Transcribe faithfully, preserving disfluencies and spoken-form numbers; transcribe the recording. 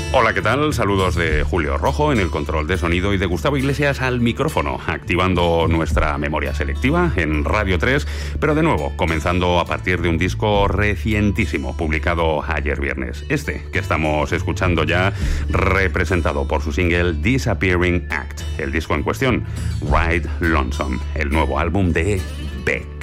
Hola, ¿qué tal? Saludos de Julio Rojo en el control de sonido y de Gustavo Iglesias al micrófono, activando nuestra memoria selectiva en Radio tres, pero de nuevo, comenzando a partir de un disco recientísimo, publicado ayer viernes. Este, que estamos escuchando ya, representado por su single Disappearing Act. El disco en cuestión, Ride Lonesome, el nuevo álbum de B.